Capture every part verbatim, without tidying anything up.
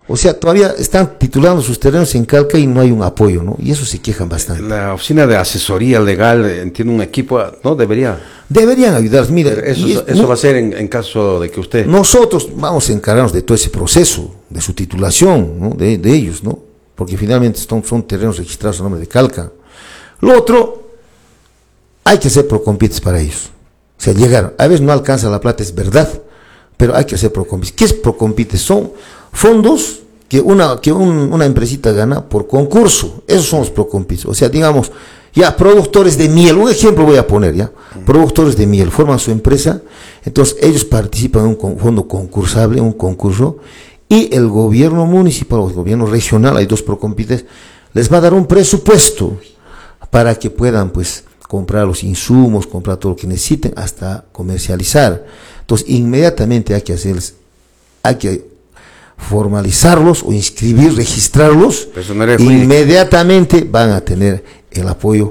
O sea, todavía están titulando sus terrenos en Calca y no hay un apoyo, ¿no? Y eso se quejan bastante. La oficina de asesoría legal, eh, tiene un equipo, ¿no? Debería. Deberían ayudar, mira. Eso, es, eso no, va a ser en, en caso de que usted. Nosotros vamos a encargarnos de todo ese proceso, de su titulación, ¿no? De, de ellos, ¿no? Porque finalmente son, son terrenos registrados a nombre de Calca. Lo otro, hay que hacer procompites para ellos. O sea, llegar. A veces no alcanza la plata, es verdad, pero hay que hacer procompites. ¿Qué es procompites? Son fondos que una que un, una empresita gana por concurso. Esos son los procompites. O sea, digamos, ya productores de miel, un ejemplo voy a poner, ya, productores de miel, forman su empresa, entonces ellos participan en un fondo concursable, un concurso, y el gobierno municipal o el gobierno regional, hay dos procompites, les va a dar un presupuesto para que puedan, pues, comprar los insumos, comprar todo lo que necesiten, hasta comercializar. Entonces, inmediatamente hay que hacerles, hay que formalizarlos o inscribir, registrarlos, inmediatamente van a tener el apoyo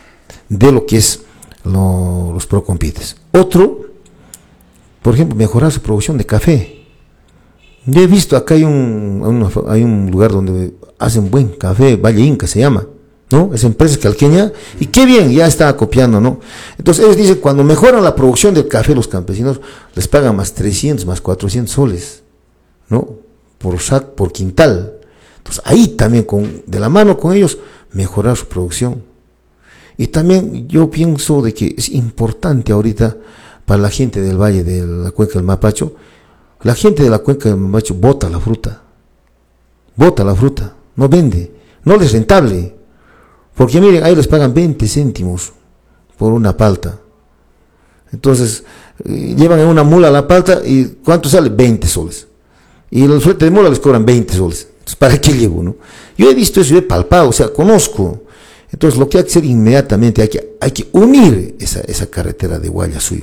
de lo que es lo, los procompites. Otro, por ejemplo, mejorar su producción de café. Yo he visto acá hay un, una, hay un lugar donde hacen buen café, Valle Inca se llama, ¿no? Es empresa calqueña, y qué bien, ya está copiando, ¿no? Entonces ellos dicen, cuando mejoran la producción del café, los campesinos les pagan más trescientos, más cuatrocientos soles, ¿no? Por sac, por quintal. Entonces ahí también, con, de la mano con ellos, mejorar su producción. Y también yo pienso de que es importante ahorita para la gente del valle de la cuenca del Mapacho, la gente de la cuenca del Mapacho bota la fruta, bota la fruta, no vende, no les es rentable, porque miren, ahí les pagan veinte céntimos por una palta. Entonces, eh, llevan en una mula la palta y ¿cuánto sale? veinte soles. Y los fletes de mula les cobran veinte soles. Entonces, ¿para qué llevo, no? Yo he visto eso, he palpado, o sea, conozco. Entonces, lo que hay que hacer inmediatamente, hay que, hay que unir esa, esa carretera de Guayasuyo.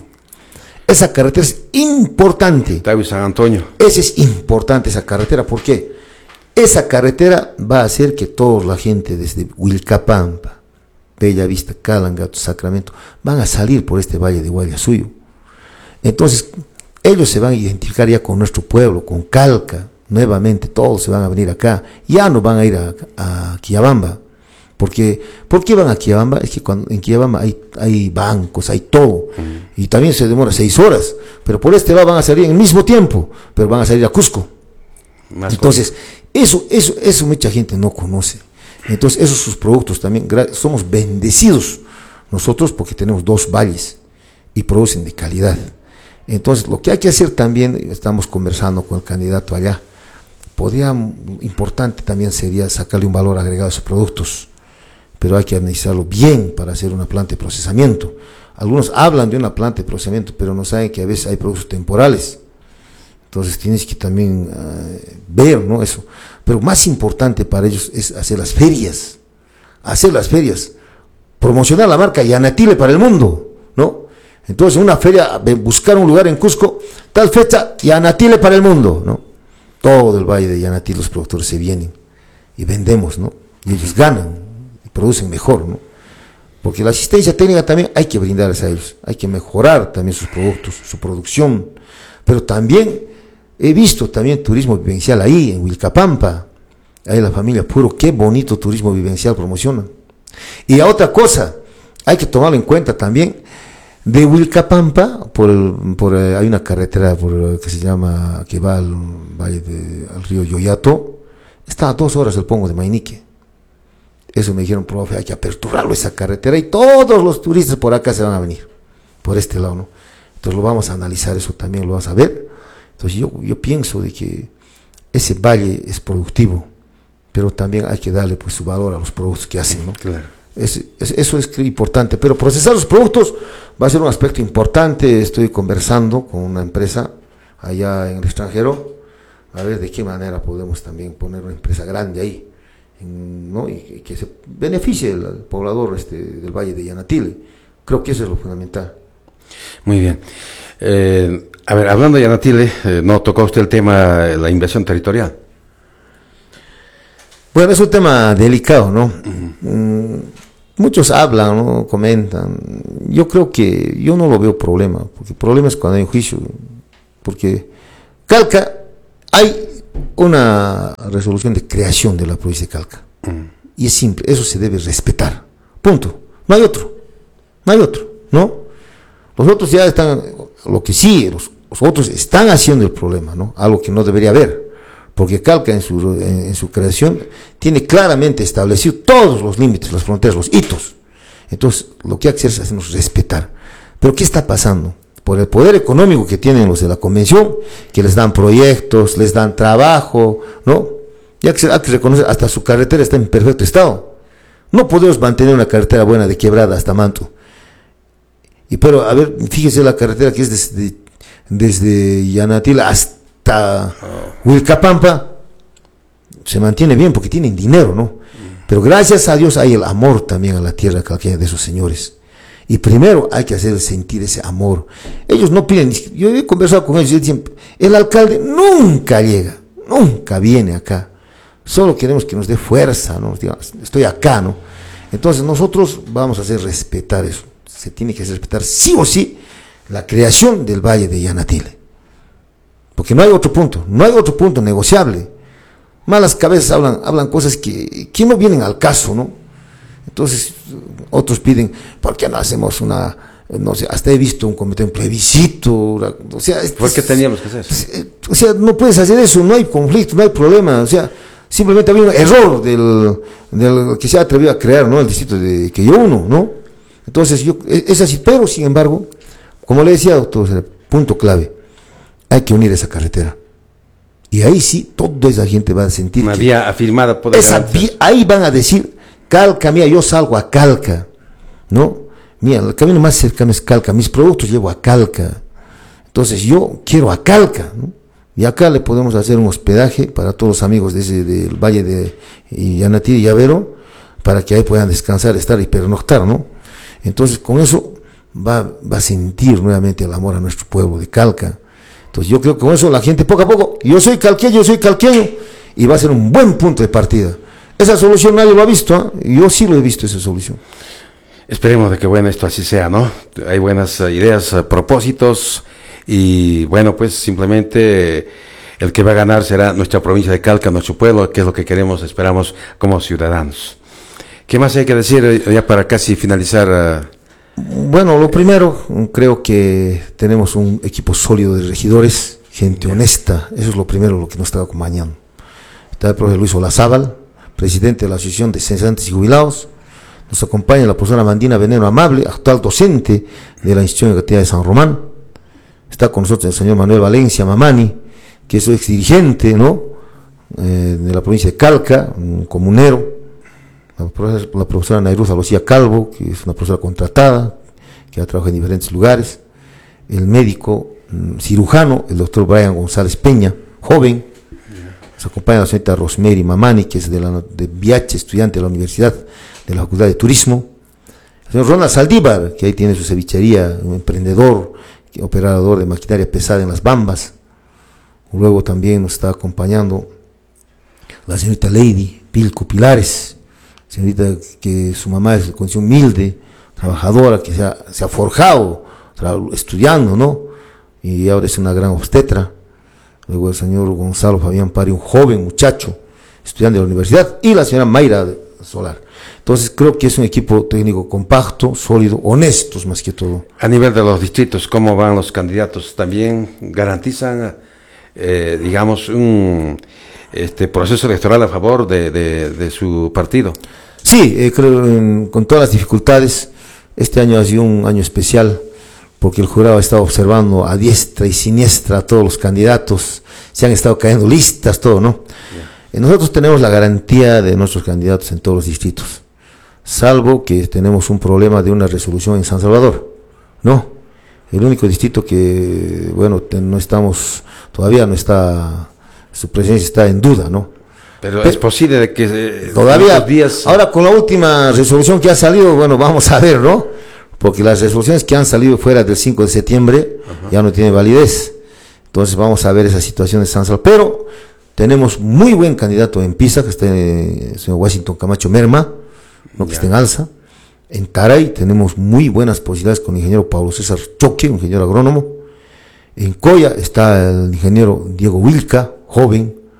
Esa carretera es importante. David San Antonio. Esa es importante, esa carretera. ¿Por qué? Esa carretera va a hacer que toda la gente desde Huilcapampa, Bellavista, Calangato, Sacramento, van a salir por este valle de Guayasuyo. Entonces, ellos se van a identificar ya con nuestro pueblo, con Calca, nuevamente todos se van a venir acá, ya no van a ir a, a Quillabamba, porque, ¿por qué van a Quillabamba? Es que cuando, en Quillabamba hay, hay bancos, hay todo, mm. y también se demora seis horas, pero por este lado van a salir en el mismo tiempo, pero van a salir a Cusco. Más Entonces, eso, eso, eso mucha gente no conoce. Entonces, esos sus productos también, somos bendecidos nosotros porque tenemos dos valles y producen de calidad. Entonces, lo que hay que hacer también, estamos conversando con el candidato allá, podría, importante también sería sacarle un valor agregado a sus productos, pero hay que analizarlo bien para hacer una planta de procesamiento. Algunos hablan de una planta de procesamiento, pero no saben que a veces hay productos temporales. Entonces, tienes que también uh, ver, ¿no? Eso. Pero más importante para ellos es hacer las ferias, hacer las ferias, promocionar la marca Yanatile para el mundo, ¿no? Entonces, una feria, buscar un lugar en Cusco, tal fecha, Yanatile para el mundo, ¿no? Todo el valle de Yanatile, los productores se vienen y vendemos, ¿no? Y ellos ganan y producen mejor, ¿no? Porque la asistencia técnica también hay que brindarles a ellos, hay que mejorar también sus productos, su producción, pero también he visto también turismo vivencial ahí, en Huilcapampa, ahí la familia Puro, qué bonito turismo vivencial promocionan. Y a otra cosa, hay que tomarlo en cuenta también, de Huilcapampa, por el, por, eh, hay una carretera por, que se llama, que va al valle de, al río Yoyato, está a dos horas del Pongo de Mainique. Eso me dijeron, profe, hay que aperturarlo esa carretera y todos los turistas por acá se van a venir, por este lado, ¿no? Entonces lo vamos a analizar, eso también lo vamos a ver. Entonces yo, yo pienso de que ese valle es productivo, pero también hay que darle pues su valor a los productos que hacen, ¿no? Claro. Es, es, eso es importante, pero procesar los productos va a ser un aspecto importante. Estoy conversando con una empresa allá en el extranjero, a ver de qué manera podemos también poner una empresa grande ahí, en, ¿no? y, y que se beneficie el, el poblador este, del valle de Yanatile. Creo que eso es lo fundamental. Muy bien. Eh, a ver, hablando de Yanatile, eh, ¿no tocó usted el tema de la inversión territorial? Bueno, es un tema delicado, ¿no? Uh-huh. Mm, muchos hablan, ¿no? Comentan. Yo creo que yo no lo veo problema, porque el problema es cuando hay un juicio, porque Calca hay una resolución de creación de la provincia de Calca. Mm. Y es simple, eso se debe respetar. Punto. No hay otro. No hay otro, ¿no? Los otros ya están, lo que sí, los, los otros están haciendo el problema, ¿no? Algo que no debería haber. Porque Calca en su, en, en su creación tiene claramente establecido todos los límites, las fronteras, los hitos. Entonces, lo que hay que hacer es hacernos respetar. Pero ¿qué está pasando? Por el poder económico que tienen los de la convención, que les dan proyectos, les dan trabajo, ¿no? Ya que hay que reconocer, hasta su carretera está en perfecto estado. No podemos mantener una carretera buena de Quebrada hasta Manto. Y pero, a ver, fíjese la carretera que es desde, desde Yanatil hasta Huilcapampa, se mantiene bien porque tienen dinero, ¿no? Pero gracias a Dios hay el amor también a la tierra calqueña de esos señores. Y primero hay que hacer sentir ese amor. Ellos no piden, yo he conversado con ellos y dicen, el alcalde nunca llega, nunca viene acá. Solo queremos que nos dé fuerza, ¿no? Digamos, estoy acá, ¿no? Entonces nosotros vamos a hacer respetar eso. Se tiene que respetar sí o sí la creación del Valle de Yanatile. Porque no hay otro punto, no hay otro punto negociable. Malas cabezas hablan, hablan cosas que, que no vienen al caso, ¿no? Entonces, otros piden, ¿por qué no hacemos una, no sé, hasta he visto un comité, un plebiscito, o sea... ¿Por qué teníamos que hacer? O sea, no puedes hacer eso, no hay conflicto, no hay problema, o sea, simplemente había un error del, del que se ha atrevido a crear, ¿no? El distrito de que yo uno, ¿no? Entonces, yo, es así, pero sin embargo, como le decía, doctor, el punto clave, hay que unir esa carretera. Y ahí sí, toda esa gente va a sentir... Una vía afirmada poder esa vía, ahí van a decir, Calca, mira, yo salgo a Calca, ¿no? Mira, el camino más cercano es Calca, mis productos llevo a Calca. Entonces yo quiero a Calca, ¿no? Y acá le podemos hacer un hospedaje para todos los amigos de ese, del Valle de Yanatile y Llavero, para que ahí puedan descansar, estar y pernoctar, ¿no? Entonces con eso va, va a sentir nuevamente el amor a nuestro pueblo de Calca. Entonces yo creo que con eso la gente poco a poco, yo soy calqueño, yo soy calqueño, y va a ser un buen punto de partida. Esa solución nadie lo ha visto, ¿eh? Yo sí lo he visto, esa solución. Esperemos de que bueno, esto así sea, ¿no? Hay buenas uh, ideas, uh, propósitos, y bueno, pues simplemente eh, el que va a ganar será nuestra provincia de Calca, nuestro pueblo, que es lo que queremos, esperamos como ciudadanos. ¿Qué más hay que decir eh, ya para casi finalizar? Uh, Bueno, lo primero, creo que tenemos un equipo sólido de regidores, gente honesta, eso es lo primero, lo que nos está acompañando. Está el profesor Luis Olazábal, presidente de la Asociación de Cesantes y Jubilados. Nos acompaña la profesora Mandina Veneno Amable, actual docente de la institución educativa de San Román. Está con nosotros el señor Manuel Valencia Mamani, que es ex dirigente, ¿no? Eh, de la provincia de Calca, un comunero. La profesora, la profesora Nairuza Lucía Calvo, que es una profesora contratada, que ha trabajado en diferentes lugares. El médico mm, cirujano, el doctor Brian González Peña, joven. Nos acompaña la señorita Rosemary Mamani, que es de, la, de V I H, estudiante de la Universidad de la Facultad de Turismo. El señor Ronald Saldívar, que ahí tiene su cevichería, un emprendedor, que, operador de maquinaria pesada en Las Bambas. Luego también nos está acompañando la señorita Lady Pilco Pilares, señorita que su mamá es de condición humilde, trabajadora, que se ha, se ha forjado estudiando, ¿no? Y ahora es una gran obstetra. Luego el señor Gonzalo Fabián Pari, un joven muchacho, estudiante de la universidad, y la señora Mayra Solar. Entonces creo que es un equipo técnico compacto, sólido, honestos más que todo. A nivel de los distritos, ¿cómo van los candidatos? ¿También garantizan, eh, digamos, un este proceso electoral a favor de, de, de su partido? Sí, eh, creo en, con todas las dificultades. Este año ha sido un año especial, porque el jurado ha estado observando a diestra y siniestra a todos los candidatos, se han estado cayendo listas, todo, ¿no? Yeah. Nosotros tenemos la garantía de nuestros candidatos en todos los distritos, salvo que tenemos un problema de una resolución en San Salvador, ¿no? El único distrito que, bueno, no estamos, todavía no está, su presencia está en duda, ¿no? Pero, Pero es posible de que eh, todavía, días... ahora con la última resolución que ha salido, bueno, vamos a ver, ¿no? Porque las resoluciones que han salido fuera del cinco de septiembre uh-huh. ya no tienen validez. Entonces vamos a ver esa situación de San Salvador. Pero tenemos muy buen candidato en Pisa, que está en el señor Washington Camacho Merma, ¿no? que yeah. está en alza. En Taray tenemos muy buenas posibilidades con el ingeniero Pablo César Choque, un ingeniero agrónomo. En Coya está el ingeniero Diego Wilca, joven,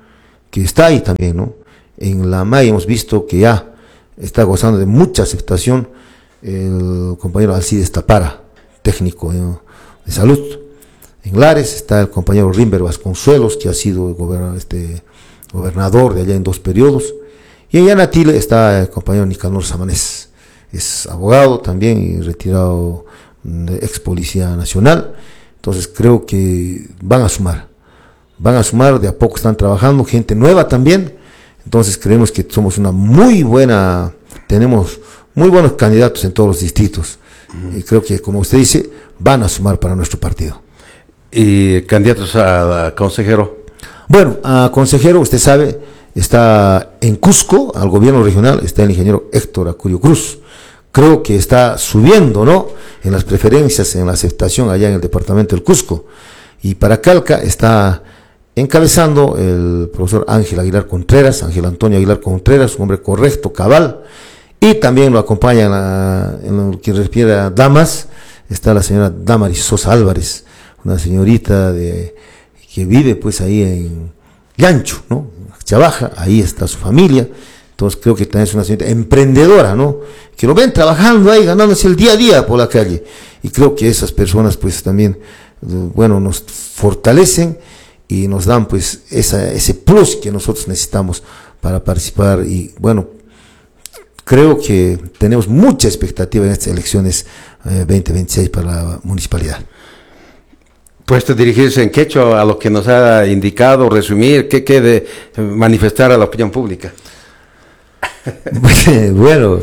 que está ahí también, ¿no? En la M A I hemos visto que ya está gozando de mucha aceptación el compañero Alcides Tapara, técnico, ¿no?, de salud. En Lares está el compañero Rimber Vasconcelos, que ha sido gober este, gobernador de allá en dos periodos. Y en Yanatile está el compañero Nicanor Samanés, es abogado también y retirado, ex policía nacional. Entonces creo que van a sumar, van a sumar, de a poco están trabajando, gente nueva también. Entonces creemos que somos una muy buena, tenemos muy buenos candidatos en todos los distritos. Uh-huh. Y creo que, como usted dice, van a sumar para nuestro partido. ¿Y candidatos a, a consejero? Bueno, a consejero, usted sabe, está en Cusco, al gobierno regional, está el ingeniero Héctor Acurio Cruz. Creo que está subiendo, ¿no?, en las preferencias, en la aceptación allá en el departamento del Cusco. Y para Calca está encabezando el profesor Ángel Aguilar Contreras, Ángel Antonio Aguilar Contreras, un hombre correcto, cabal. Y también lo acompaña en, la, en lo que refiere a damas, está la señora Damaris Sosa Álvarez, una señorita de, que vive pues ahí en Llancho, ¿no?, Chavaja, ahí está su familia. Entonces creo que también es una señorita emprendedora, ¿no?, que lo ven trabajando ahí, ganándose el día a día por la calle. Y creo que esas personas pues también, bueno, nos fortalecen y nos dan pues esa, ese plus que nosotros necesitamos para participar. Y bueno, creo que tenemos mucha expectativa en estas elecciones eh, veinte veintiséis para la municipalidad. Puesto dirigirse en quechua a lo que nos ha indicado, resumir, ¿qué quiere manifestar a la opinión pública? Bueno,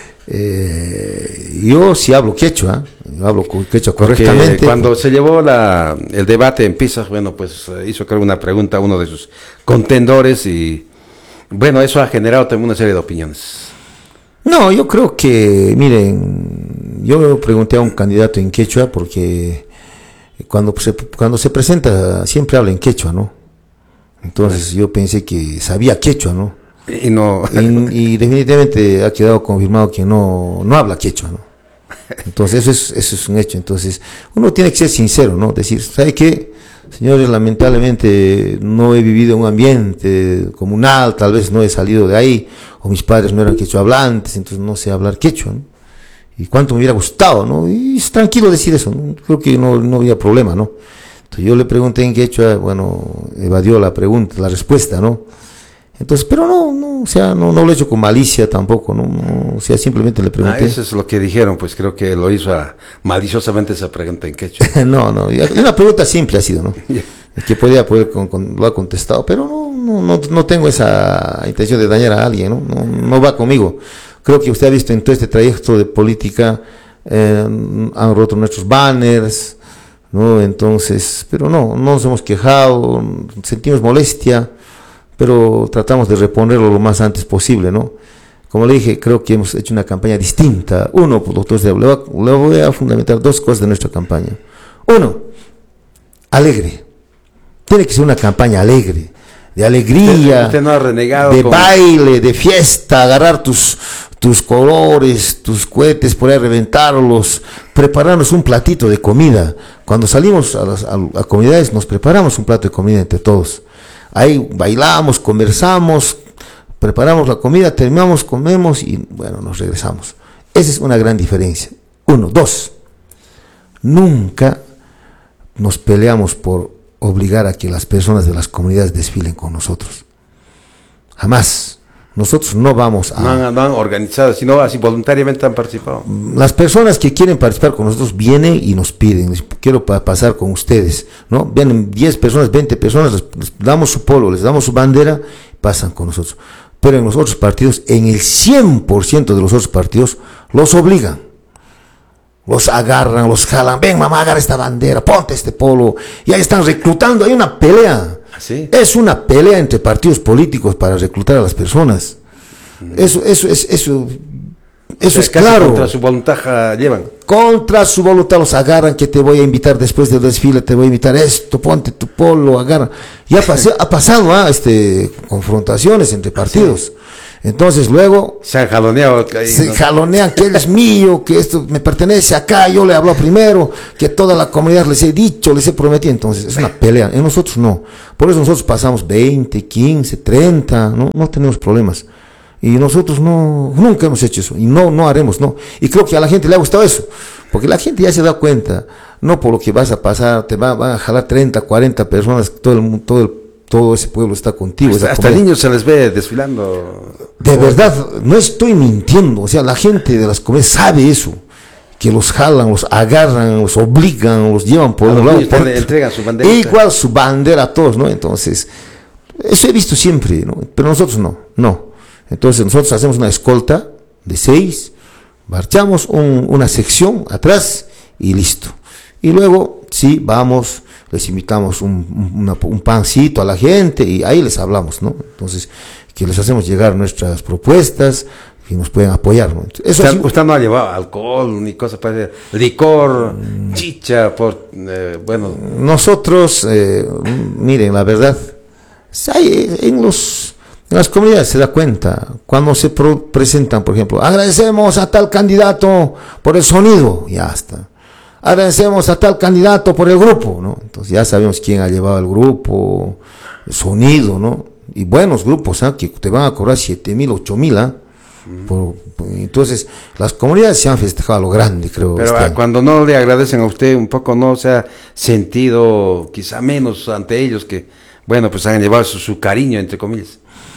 eh, yo sí hablo quechua, yo hablo quechua correctamente. Porque cuando se llevó la, el debate en Pisa, bueno, pues hizo creo una pregunta a uno de sus contendores y bueno, eso ha generado también una serie de opiniones. No, yo creo que, miren, yo pregunté a un candidato en quechua porque cuando se, cuando se presenta siempre habla en quechua, ¿no? Entonces yo pensé que sabía quechua, ¿no? Y no y, y definitivamente ha quedado confirmado que no, no habla quechua, ¿no? Entonces eso es, eso es un hecho. Entonces uno tiene que ser sincero, ¿no? Decir, ¿sabe qué? Señores, lamentablemente no he vivido en un ambiente comunal, tal vez no he salido de ahí, o mis padres no eran quechua hablantes, entonces no sé hablar quechua, ¿no? Y cuánto me hubiera gustado, ¿no? Y es tranquilo decir eso, ¿no? Creo que no, no había problema, ¿no? Entonces yo le pregunté en quechua, bueno, evadió la pregunta, la respuesta, ¿no? Entonces, pero no, no, o sea, no, no lo he hecho con malicia tampoco, no, no, o sea, simplemente le pregunté. Ah, eso es lo que dijeron, pues creo que lo hizo a, maliciosamente esa pregunta en quechua. no, no, una pregunta simple ha sido, ¿no? Yeah. Que podía poder, con, con, lo ha contestado, pero no, no, no, no tengo esa intención de dañar a alguien, ¿no? No, no va conmigo. Creo que usted ha visto en todo este trayecto de política, eh, han roto nuestros banners, ¿no? Entonces, pero no, no nos hemos quejado, sentimos molestia, pero tratamos de reponerlo lo más antes posible, ¿no? Como le dije, creo que hemos hecho una campaña distinta. Uno, doctor, le voy a, le voy a fundamentar dos cosas de nuestra campaña. Uno, alegre. Tiene que ser una campaña alegre, de alegría, usted no ha renegado de con... baile, de fiesta, agarrar tus, tus colores, tus cohetes, por ahí reventarlos, prepararnos un platito de comida. Cuando salimos a las a, a comunidades, nos preparamos un plato de comida entre todos. Ahí bailamos, conversamos, preparamos la comida, terminamos, comemos y bueno, nos regresamos. Esa es una gran diferencia. Uno. Dos, nunca nos peleamos por obligar a que las personas de las comunidades desfilen con nosotros. Jamás. Nosotros no vamos a... No han, no han organizado, sino así voluntariamente han participado. Las personas que quieren participar con nosotros vienen y nos piden, quiero pa pasar con ustedes, ¿no? Vienen diez personas, veinte personas, les, les damos su polo, les damos su bandera, pasan con nosotros. Pero en los otros partidos, en el cien por ciento de los otros partidos, los obligan. Los agarran, los jalan, ven mamá, agarra esta bandera, ponte este polo, y ahí están reclutando, hay una pelea. ¿Sí? Es una pelea entre partidos políticos para reclutar a las personas. Mm. Eso, eso, eso, eso, eso es claro. Contra su voluntad llevan. Contra su voluntad los agarran, que te voy a invitar después del desfile, te voy a invitar esto, ponte tu polo, agarran. Ya pasé, ha pasado ¿eh? este, confrontaciones entre partidos. ¿Sí? Entonces luego se han jaloneado. Ahí, se ¿no? jalonean que él es mío, que esto me pertenece acá, yo le hablo primero, que toda la comunidad les he dicho, les he prometido. Entonces es una pelea. En nosotros no. Por eso nosotros pasamos veinte, quince, treinta, no, no tenemos problemas. Y nosotros no, nunca hemos hecho eso. Y no, no haremos, no. Y creo que a la gente le ha gustado eso. Porque la gente ya se da cuenta, no por lo que vas a pasar, te va, van a jalar treinta, cuarenta personas, todo el todo el, todo ese pueblo está contigo. Hasta, hasta niños se les ve desfilando. De verdad, no estoy mintiendo. O sea, la gente de las comunidades sabe eso. Que los jalan, los agarran, los obligan, los llevan por un lado. Por, le entregan su bandera. Igual su bandera a todos, ¿no? Entonces, eso he visto siempre, ¿no? Pero nosotros no, no. Entonces nosotros hacemos una escolta de seis, marchamos un, una sección atrás y listo. Y luego, sí, vamos, les invitamos un, una, un pancito a la gente y ahí les hablamos, ¿no? Entonces, que les hacemos llegar nuestras propuestas y nos pueden apoyar, ¿no? Eso usted, sí, usted no ha llevado alcohol ni cosas para licor, mm. chicha, por, eh, bueno. Nosotros, eh, miren, la verdad, hay en los... En las comunidades se da cuenta, cuando se pro presentan, por ejemplo, agradecemos a tal candidato por el sonido, ya está. Agradecemos a tal candidato por el grupo, ¿no? Entonces ya sabemos quién ha llevado el grupo, el sonido, ¿no? Y buenos grupos, ¿ah? Que te van a cobrar siete mil, ocho mil, ¿ah? Por, por, entonces, las comunidades se han festejado a lo grande, creo. Pero este cuando no le agradecen a usted, un poco no se ha sentido quizá menos ante ellos que, bueno, pues han llevado su, su cariño, entre comillas.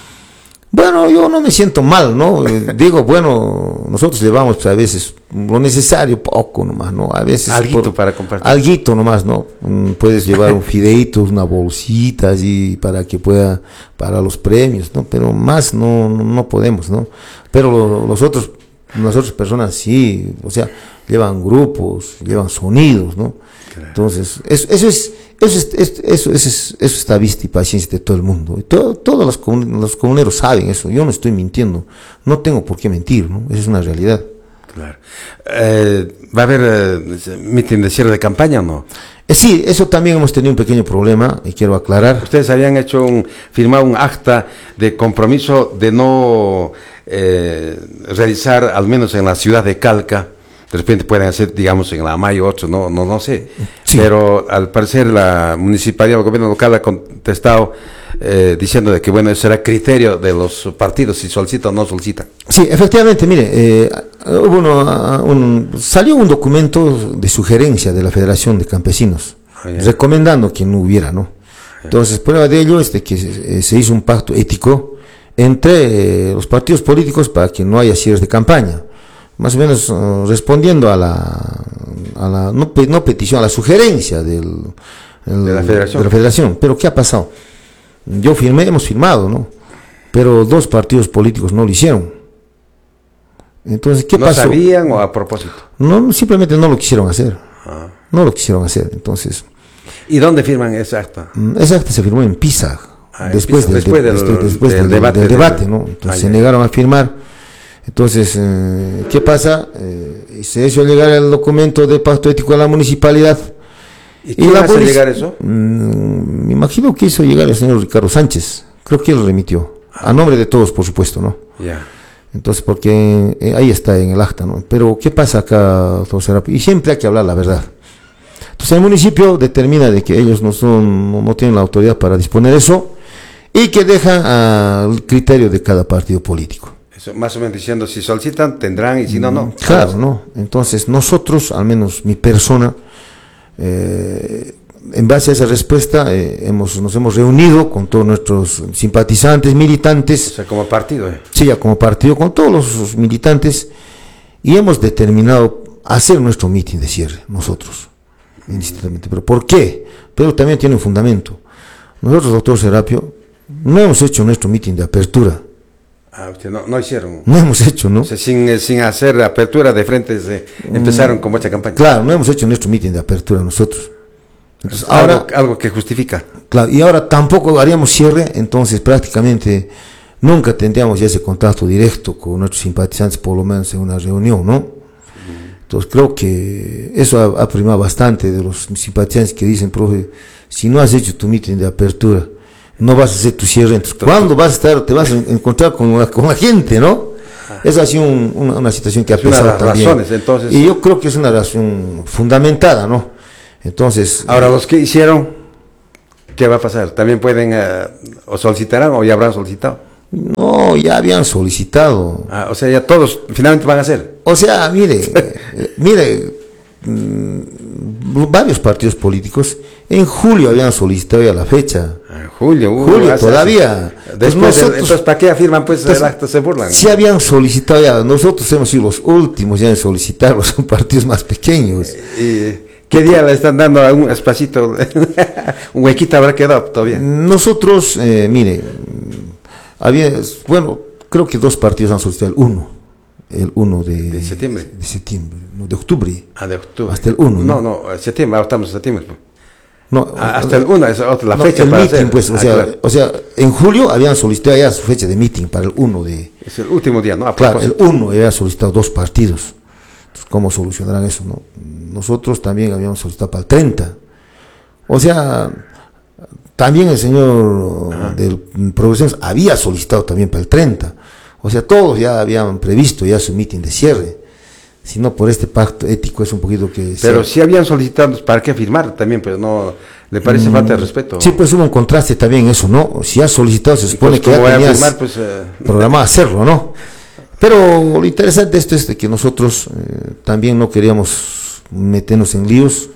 Bueno, yo no me siento mal, ¿no? Eh, digo, bueno, nosotros llevamos pues, a veces lo necesario, poco nomás, ¿no? A veces... Alguito por, para compartir. Alguito nomás, ¿no? Mm, puedes llevar un fideito, una bolsita así para que pueda, para los premios, ¿no? Pero más no, no, no podemos, ¿no? Pero lo, los otros, las otras personas sí, o sea, llevan grupos, llevan sonidos, ¿no? Claro. Entonces, eso, eso es... Eso, es, eso, eso, es, eso está vista y paciencia de todo el mundo. Y todo, todos los, comun, los comuneros saben eso. Yo no estoy mintiendo. No tengo por qué mentir, ¿no? Esa es una realidad. Claro. Eh, ¿Va a haber eh, mitin de cierre de campaña o no? Eh, sí, eso también hemos tenido un pequeño problema y quiero aclarar. Ustedes habían hecho un, firmado un acta de compromiso de no eh, realizar, al menos en la ciudad de Calca. De repente pueden hacer, digamos, en la Mayo ocho, no, no, no sé. Sí. Pero al parecer la municipalidad, el gobierno local ha contestado eh, diciendo de que, bueno, eso será criterio de los partidos si solicitan o no solicitan. Sí, efectivamente, mire, eh, hubo uno, un, salió un documento de sugerencia de la Federación de Campesinos, oh, yeah. recomendando que no hubiera, ¿no? Entonces, prueba de ello es de que se, se hizo un pacto ético entre eh, los partidos políticos para que no haya cierres de campaña. Más o menos uh, respondiendo a la, a la no, pe, no petición, a la sugerencia del, el, de, la federación. de la federación. Pero ¿qué ha pasado? Yo firmé, hemos firmado, ¿no? Pero dos partidos políticos no lo hicieron. Entonces, ¿qué ¿No pasó? ¿No sabían o a propósito? No, simplemente no lo quisieron hacer. Ah. No lo quisieron hacer, entonces. ¿Y dónde firman esa acta? Esa acta se firmó en Pisa, ah, después, en Pisa, del, después, del, después, después del, del, del debate, del debate del, ¿no? Entonces ah, se negaron a firmar. Entonces, eh, ¿qué pasa? Eh, se hizo llegar el documento de pacto ético a la municipalidad. ¿Y quién la hace llegar eso? Mmm, me imagino que hizo llegar el señor Ricardo Sánchez. Creo que él lo remitió. Ah. A nombre de todos, por supuesto, ¿no? Ya. Yeah. Entonces, porque eh, ahí está en el acta, ¿no? Pero, ¿qué pasa acá, doctor Serapio? Y siempre hay que hablar la verdad. Entonces, el municipio determina de que ellos no son, no, no tienen la autoridad para disponer de eso y que dejan al criterio de cada partido político. Eso, más o menos diciendo, si solicitan, tendrán, y si no, no. Claro, no. Entonces, nosotros, al menos mi persona, eh, en base a esa respuesta, eh, hemos, nos hemos reunido con todos nuestros simpatizantes, militantes. O sea, como partido. Eh. Sí, ya como partido, con todos los militantes, y hemos determinado hacer nuestro mitin de cierre, nosotros, indistintamente. ¿Pero por qué? Pero también tiene un fundamento. Nosotros, doctor Serapio, no hemos hecho nuestro mitin de apertura. Ah, usted no, no hicieron. No hemos hecho, ¿no? O sea, sin, sin hacer apertura de frente, se empezaron mm, con mucha campaña. Claro, no hemos hecho nuestro mitin de apertura nosotros. Entonces, ahora, algo, algo que justifica. Claro, y ahora tampoco haríamos cierre, entonces prácticamente nunca tendríamos ya ese contacto directo con nuestros simpatizantes, por lo menos en una reunión, ¿no? Mm. Entonces creo que eso ha, ha primado bastante de los simpatizantes que dicen, profe, si no has hecho tu mitin de apertura, no vas a hacer tu cierre. Entonces, ¿cuándo vas a estar, te vas a encontrar con la, con la gente, no? Es así un, una, una situación que ha pesado también. Razones, entonces, y yo creo que es una razón fundamentada, ¿no? Entonces. Ahora, los que hicieron, ¿qué va a pasar? ¿También pueden, uh, o solicitarán, o ya habrán solicitado? No, ya habían solicitado. Ah, o sea, ya todos finalmente van a hacer. O sea, mire, eh, mire, mmm, varios partidos políticos en julio habían solicitado ya la fecha. En julio, uh, julio hace, todavía. Hace. Después, pues nosotros, entonces, ¿para qué afirman pues entonces, el acto? Se burlan. Sí habían solicitado ya, nosotros hemos sido los últimos ya en solicitar, los partidos más pequeños. Eh, ¿Qué día le están dando a un espacito? Un huequito habrá quedado todavía. Nosotros, eh, mire, había, bueno, creo que dos partidos han solicitado el uno, el uno de, de septiembre, de septiembre, no, de octubre, ah, de octubre, hasta el uno, no, no, no septiembre, ahora estamos en septiembre, no, ah, hasta el uno es otra la no, fecha el para meeting, hacer. pues, o ah, sea, claro. o sea, en julio habían solicitado ya su fecha de meeting para el uno de, es el último día, ¿no? A claro, el uno había solicitado dos partidos. Entonces, ¿cómo solucionarán eso, no? Nosotros también habíamos solicitado para el treinta, o sea. También el señor Ajá. del Progresiones había solicitado también para el treinta. O sea, todos ya habían previsto ya su mitin de cierre. Si no, por este pacto ético es un poquito que... Pero si sí habían solicitado, ¿para qué firmar también? Pero no, ¿le parece mm, falta de respeto? Sí, pues hubo un contraste también eso, ¿no? Si ha solicitado, se supone pues, que ya tenías firmar, pues, eh... programado hacerlo, ¿no? Pero lo interesante de esto es de que nosotros eh, también no queríamos meternos en líos.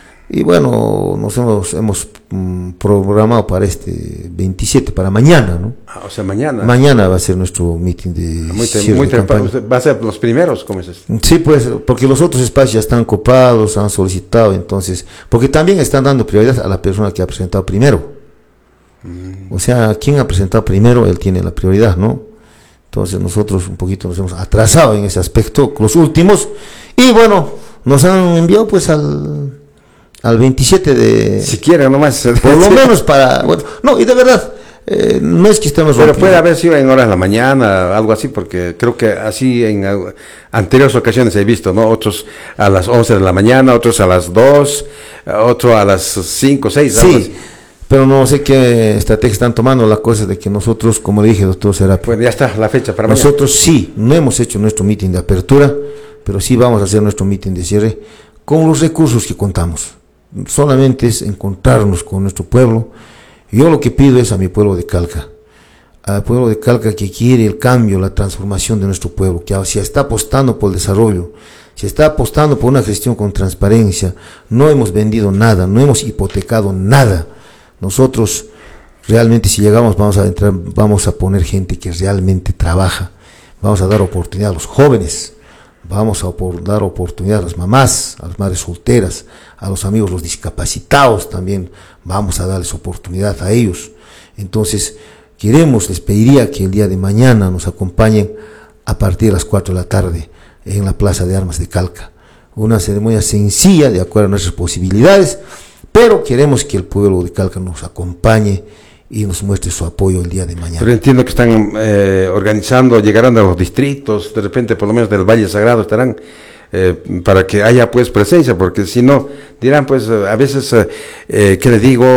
Y bueno, nos hemos, hemos mm, programado para este veintisiete, para mañana, ¿no? Ah, o sea, mañana. Mañana va a ser nuestro meeting de muy cierre muy de campaña. Va a ser los primeros, ¿cómo es esto? Sí, pues, porque los otros espacios ya están copados, han solicitado, entonces, porque también están dando prioridad a la persona que ha presentado primero. Mm. O sea, quien ha presentado primero, él tiene la prioridad, ¿no? Entonces nosotros un poquito nos hemos atrasado en ese aspecto, los últimos, y bueno, nos han enviado pues al... al veintisiete de... Siquiera nomás. Por lo menos para... Bueno, no, y de verdad, eh, no es que estemos... Pero rompiendo. Puede haber sido en horas de la mañana, algo así, porque creo que así en uh, anteriores ocasiones he visto, ¿no? Otros a las once de la mañana, otros a las dos, otro a las cinco, seis. Sí, así. Pero no sé qué estrategia están tomando. La cosa de que nosotros, como dije, doctor Serapio... Pues ya está la fecha para mañana. Nosotros sí, no hemos hecho nuestro meeting de apertura, pero sí vamos a hacer nuestro meeting de cierre con los recursos que contamos. Solamente es encontrarnos con nuestro pueblo. Yo lo que pido es a mi pueblo de Calca, al pueblo de Calca que quiere el cambio, la transformación de nuestro pueblo, que se está apostando por el desarrollo, se está apostando por una gestión con transparencia. No hemos vendido nada, no hemos hipotecado nada. Nosotros realmente, si llegamos, vamos a entrar, vamos a poner gente que realmente trabaja, vamos a dar oportunidad a los jóvenes, vamos a opor- dar oportunidad a las mamás, a las madres solteras, a los amigos, los discapacitados también, vamos a darles oportunidad a ellos. Entonces, queremos, les pediría que el día de mañana nos acompañen a partir de las cuatro de la tarde en la Plaza de Armas de Calca. Una ceremonia sencilla, de acuerdo a nuestras posibilidades, pero queremos que el pueblo de Calca nos acompañe y nos muestre su apoyo el día de mañana. Pero entiendo que están eh, organizando, llegarán a los distritos, de repente por lo menos del Valle Sagrado estarán, eh, para que haya pues presencia, porque si no, dirán pues a veces, eh, ¿qué le digo?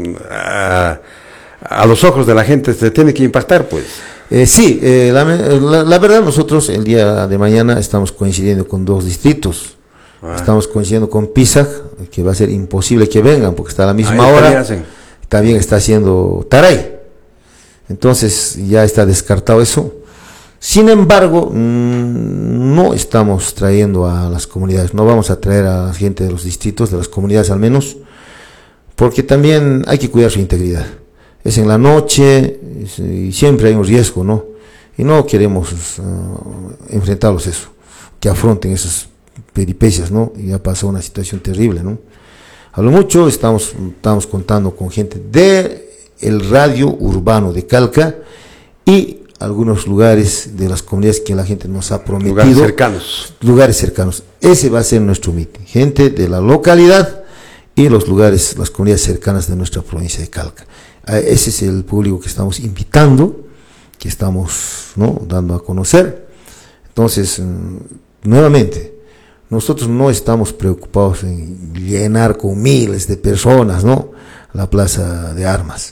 A, a los ojos de la gente se tiene que impactar pues. Eh, sí, eh, la, la, la verdad nosotros el día de mañana estamos coincidiendo con dos distritos. Ah. Estamos coincidiendo con Pisac, que va a ser imposible que vengan porque está a la misma ah, hora. También está haciendo Taray. Entonces ya está descartado eso. Sin embargo, mmm, no estamos trayendo a las comunidades, no vamos a traer a la gente de los distritos, de las comunidades al menos, porque también hay que cuidar su integridad. Es en la noche es, y siempre hay un riesgo, ¿no? Y no queremos uh, enfrentarlos eso, que afronten esas peripecias, ¿no? Y ya pasó una situación terrible, ¿no? A lo mucho estamos, estamos contando con gente de el radio urbano de Calca y algunos lugares de las comunidades que la gente nos ha prometido. Lugares cercanos. Lugares cercanos. Ese va a ser nuestro meeting. Gente de la localidad y los lugares, las comunidades cercanas de nuestra provincia de Calca. Ese es el público que estamos invitando, que estamos, ¿no?, dando a conocer. Entonces, nuevamente, nosotros no estamos preocupados en llenar con miles de personas, ¿no?, la plaza de armas.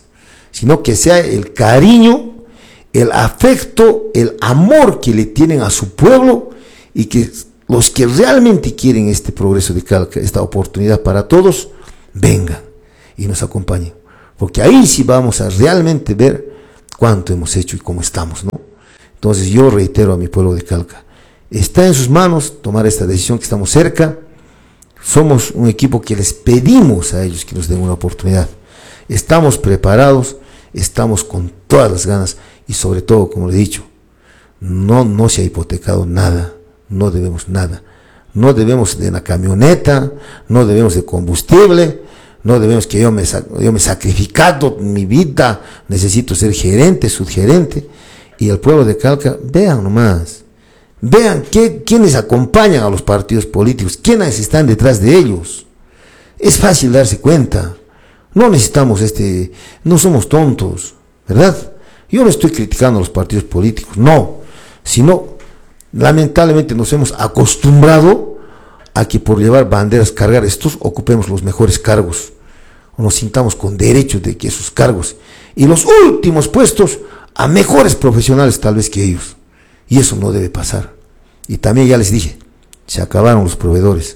sino que sea el cariño, el afecto, el amor que le tienen a su pueblo, y que los que realmente quieren este progreso de Calca, esta oportunidad para todos, vengan y nos acompañen, porque ahí sí vamos a realmente ver cuánto hemos hecho y cómo estamos, ¿no? Entonces yo reitero a mi pueblo de Calca, está en sus manos tomar esta decisión, que estamos cerca, somos un equipo que les pedimos a ellos que nos den una oportunidad, estamos preparados, estamos con todas las ganas, y sobre todo, como le he dicho, no, no se ha hipotecado nada, no debemos nada, no debemos de la camioneta, no debemos de combustible, no debemos que yo me, yo me he sacrificado mi vida, necesito ser gerente, subgerente, y el pueblo de Calca, vean nomás, vean qué, quiénes acompañan a los partidos políticos, quiénes están detrás de ellos, es fácil darse cuenta, no necesitamos este, no somos tontos, ¿verdad? Yo no estoy criticando a los partidos políticos, no, sino lamentablemente nos hemos acostumbrado a que por llevar banderas, cargar estos, ocupemos los mejores cargos, o nos sintamos con derechos de que esos cargos, y los últimos puestos a mejores profesionales tal vez que ellos, y eso no debe pasar. Y también ya les dije, se acabaron los proveedores,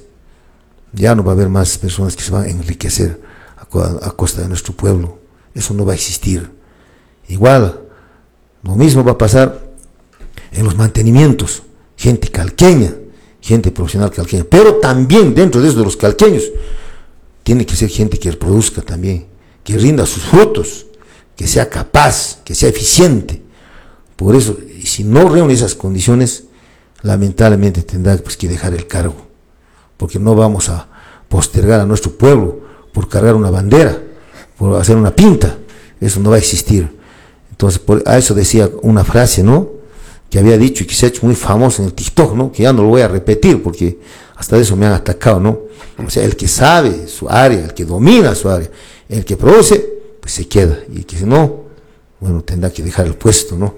ya no va a haber más personas que se van a enriquecer a, a costa de nuestro pueblo, eso no va a existir. Igual, lo mismo va a pasar en los mantenimientos, gente calqueña, gente profesional calqueña, pero también dentro de eso de los calqueños, tiene que ser gente que produzca también, que rinda sus frutos, que sea capaz, que sea eficiente. Por eso, si no reúne esas condiciones, lamentablemente tendrá pues, que dejar el cargo, porque no vamos a postergar a nuestro pueblo por cargar una bandera, por hacer una pinta, eso no va a existir. Entonces, por, a eso decía una frase, ¿no?, que había dicho y que se ha hecho muy famoso en el TikTok, ¿no?, que ya no lo voy a repetir porque hasta de eso me han atacado, ¿no? O sea, el que sabe su área, el que domina su área, el que produce, pues se queda, y el que no, bueno, tendrá que dejar el puesto, ¿no?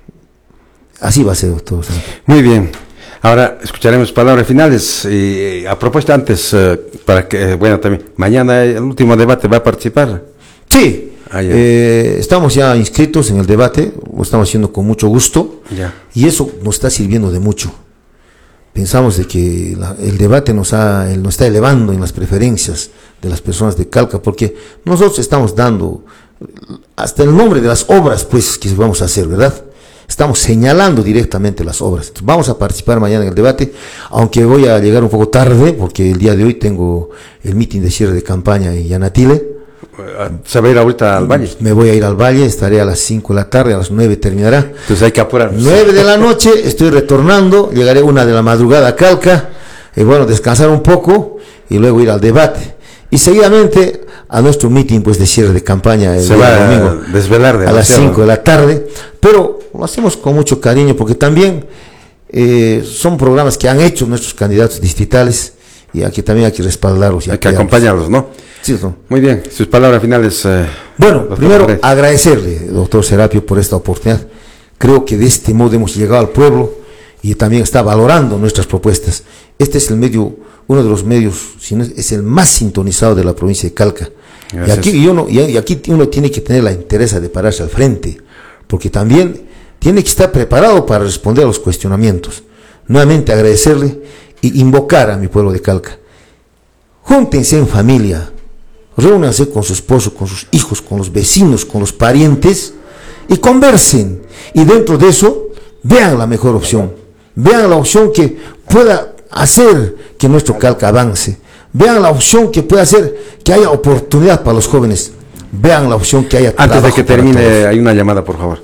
Así va a ser, doctor. Muy bien. Ahora escucharemos palabras finales. Y a propósito, antes, uh, para que, bueno, también, mañana el último debate, ¿va a participar? Sí. Ah, eh, estamos ya inscritos en el debate, lo estamos haciendo con mucho gusto, ya. Y eso nos está sirviendo de mucho. Pensamos de que la, el debate nos, ha, nos está elevando en las preferencias de las personas de Calca, porque nosotros estamos dando hasta el nombre de las obras pues que vamos a hacer, ¿verdad? Estamos señalando directamente las obras. Entonces, vamos a participar mañana en el debate, aunque voy a llegar un poco tarde, porque el día de hoy tengo el mitin de cierre de campaña en Yanatile. ¿Se va a ir ahorita al valle? Me voy a ir al valle, estaré a las cinco de la tarde, a las nueve terminará. Entonces hay que apurar. nueve de la noche, estoy retornando, llegaré una de la madrugada a Calca, y bueno, descansar un poco, y luego ir al debate. Y seguidamente a nuestro mitin pues de cierre de campaña el Se va domingo, a desvelar de a las cinco de la tarde, pero lo hacemos con mucho cariño, porque también eh, son programas que han hecho nuestros candidatos distritales, y aquí también hay que respaldarlos. Y hay que acompañarlos, ¿no? Sí, no. Muy bien, sus palabras finales. Eh, bueno, primero Andrés. agradecerle, doctor Serapio, por esta oportunidad. Creo que de este modo hemos llegado al pueblo y también está valorando nuestras propuestas. Este es el medio, uno de los medios, si no es, es el más sintonizado de la provincia de Calca. Y aquí, y, uno, y aquí uno tiene que tener la interés de pararse al frente, porque también tiene que estar preparado para responder a los cuestionamientos. Nuevamente agradecerle y invocar a mi pueblo de Calca. Júntense en familia, reúnanse con su esposo, con sus hijos, con los vecinos, con los parientes, y conversen. Y dentro de eso, vean la mejor opción. Vean la opción que pueda hacer que nuestro Calca avance. Vean la opción que pueda hacer que haya oportunidad para los jóvenes. Vean la opción que haya trabajo. Antes de que termine, hay una llamada, por favor.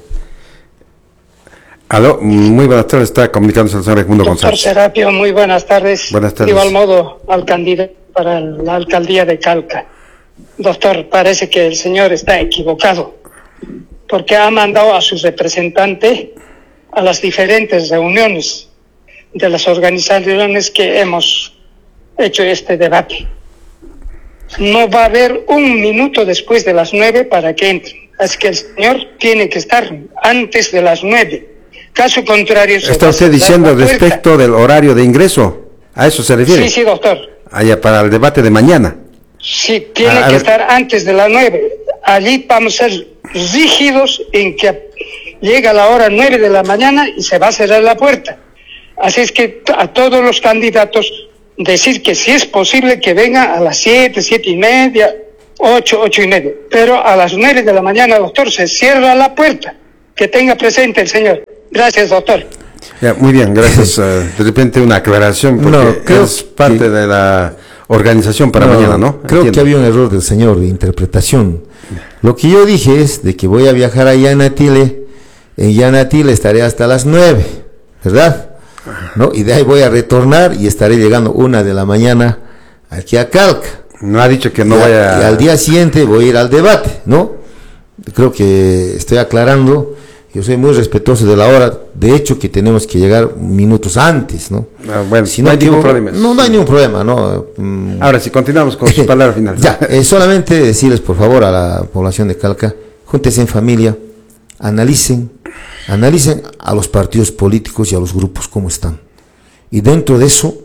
Aló, muy buenas tardes, está comunicándose el señor Edmundo González. Doctor Serapio, muy buenas tardes. Buenas tardes. De igual modo, al candidato para la alcaldía de Calca. Doctor, parece que el señor está equivocado, porque ha mandado a su representante a las diferentes reuniones de las organizaciones que hemos hecho este debate. No va a haber un minuto después de las nueve para que entre. Así que el señor tiene que estar antes de las nueve. Caso contrario... ¿Está usted diciendo respecto del horario de ingreso? ¿A eso se refiere? Sí, sí, doctor. Allá para el debate de mañana. Sí, tiene a, a que ver. estar antes de las nueve. allí vamos a ser rígidos en que llega la hora nueve de la mañana y se va a cerrar la puerta. Así es que a todos los candidatos decir que si es posible que vengan a las siete, siete y media, ocho, ocho y media. Pero a las nueve de la mañana, doctor, se cierra la puerta. Que tenga presente el señor. Gracias, doctor. Ya, muy bien, gracias. Uh, de repente una aclaración, porque no, creo es parte que, de la organización para no, mañana, ¿no? Creo Entiendo. que había un error del señor de interpretación. Lo que yo dije es de que voy a viajar a Yanatile. En Yanatile estaré hasta las nueve, ¿verdad? ¿No? Y de ahí voy a retornar y estaré llegando una de la mañana aquí a Calca. No ha dicho que no y vaya... Y al día siguiente voy a ir al debate, ¿no? Creo que estoy aclarando. Yo soy muy respetuoso de la hora, de hecho que tenemos que llegar minutos antes, ¿no? Ah, bueno, si no, no hay ningún digo, problema. No, no hay ningún problema, ¿no? Ahora sí, continuamos con sus palabras finales. Ya, eh, solamente decirles por favor a la población de Calca, júntense en familia, analicen, analicen a los partidos políticos y a los grupos cómo están. Y dentro de eso,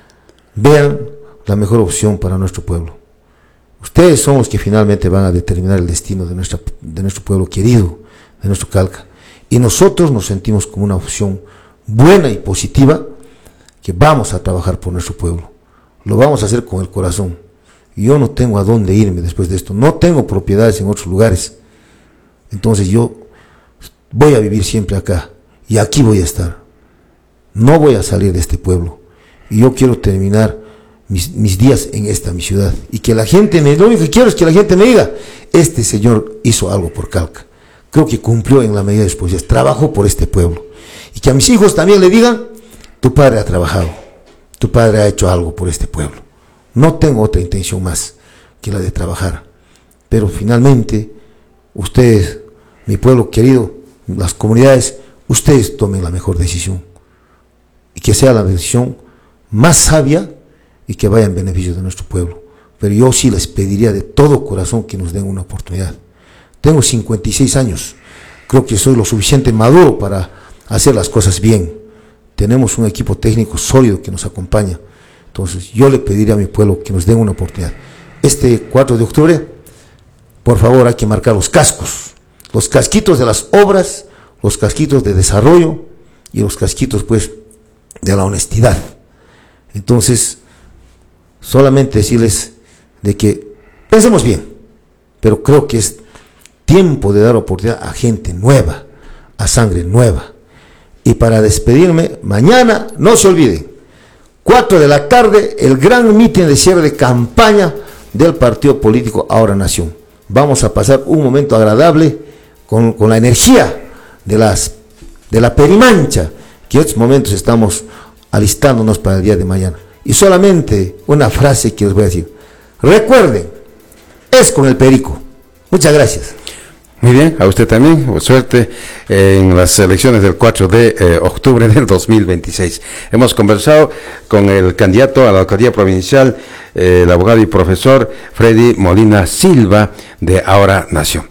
vean la mejor opción para nuestro pueblo. Ustedes son los que finalmente van a determinar el destino de, nuestra, de nuestro pueblo querido, de nuestro Calca. Y nosotros nos sentimos como una opción buena y positiva, que vamos a trabajar por nuestro pueblo. Lo vamos a hacer con el corazón. Yo no tengo a dónde irme después de esto. No tengo propiedades en otros lugares. Entonces yo voy a vivir siempre acá. Y aquí voy a estar. No voy a salir de este pueblo. Y yo quiero terminar mis, mis días en esta, mi ciudad. Y que la gente me... Lo único que quiero es que la gente me diga, este señor hizo algo por Calca. Creo que cumplió en la medida de sus posibilidades, trabajó por este pueblo. Y que a mis hijos también le digan, tu padre ha trabajado, tu padre ha hecho algo por este pueblo. No tengo otra intención más que la de trabajar. Pero finalmente, ustedes, mi pueblo querido, las comunidades, ustedes tomen la mejor decisión. Y que sea la decisión más sabia y que vaya en beneficio de nuestro pueblo. Pero yo sí les pediría de todo corazón que nos den una oportunidad. Tengo cincuenta y seis años, creo que soy lo suficiente maduro para hacer las cosas bien. Tenemos un equipo técnico sólido que nos acompaña. Entonces yo le pediría a mi pueblo que nos den una oportunidad. Este cuatro de octubre, por favor, hay que marcar los cascos, los casquitos de las obras, los casquitos de desarrollo y los casquitos, pues, de la honestidad. Entonces, solamente decirles de que pensemos bien, pero creo que es tiempo de dar oportunidad a gente nueva, a sangre nueva. Y para despedirme, mañana, no se olviden, cuatro de la tarde, el gran mitin de cierre de campaña del partido político Ahora Nación. Vamos a pasar un momento agradable con, con la energía de, las, de la perimancha, que en estos momentos estamos alistándonos para el día de mañana. Y solamente una frase que les voy a decir. Recuerden, es con el perico. Muchas gracias. Muy bien, a usted también, suerte en las elecciones del cuatro de octubre del dos mil veintiséis. Hemos conversado con el candidato a la alcaldía provincial, eh, el abogado y profesor Freddy Molina Silva, de Ahora Nación.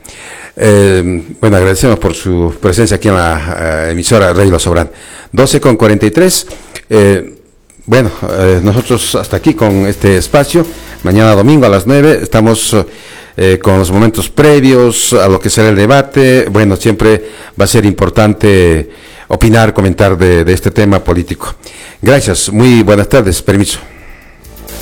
Eh, bueno, agradecemos por su presencia aquí en la uh, emisora Radio La Soberana. doce con cuarenta y tres. Eh, bueno, eh, nosotros hasta aquí con este espacio. Mañana domingo a las nueve estamos... Uh, Eh, con los momentos previos a lo que será el debate. Bueno, siempre va a ser importante opinar, comentar de, de este tema político. Gracias, muy buenas tardes, permiso.